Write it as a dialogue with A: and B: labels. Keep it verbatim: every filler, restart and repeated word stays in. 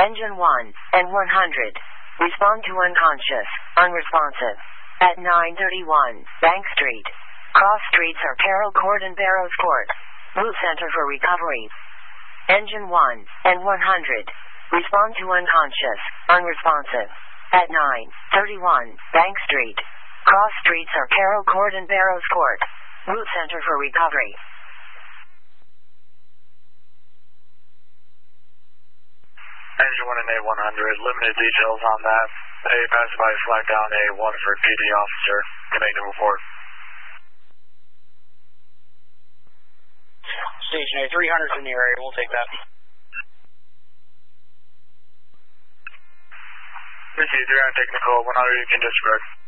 A: Engine one and one hundred. Respond to unconscious, unresponsive. At nine thirty-one, Bank Street. Cross streets are Carroll Court and Barrows Court. Move Center for Recovery. Engine one and one hundred. Respond to unconscious, unresponsive. At nine thirty-one, Bank Street. Cross streets are Carroll Court and Barrows Court. Move Center for Recovery.
B: Engine one and A one hundred, limited details on that. A passed by flag down A one for P D officer. Connect number four.
C: Station A three hundred's in the area, we'll take that.
B: This is three hundred technical, one hundred you can disregard.